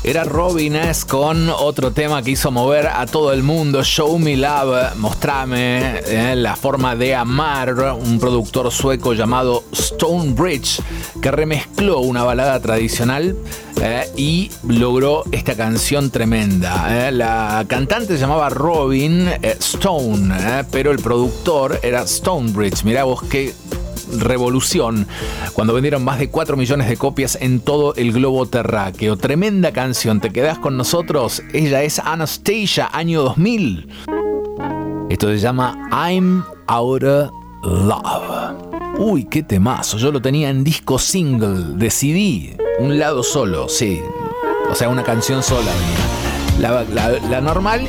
Era Robin S. con otro tema que hizo mover a todo el mundo, Show Me Love, mostrame la forma de amar, un productor sueco llamado Stonebridge que remezcló una balada tradicional y logró esta canción tremenda. La cantante se llamaba Robin Stone, pero el productor era Stonebridge. Mirá vos qué revolución, cuando vendieron más de 4 millones de copias en todo el globo terráqueo. Tremenda canción, ¿te quedás con nosotros? Ella es Anastacia, año 2000. Esto se llama I'm Outta Love. Uy, qué temazo, yo lo tenía en disco single de CD, un lado solo, sí, o sea, una canción sola. La normal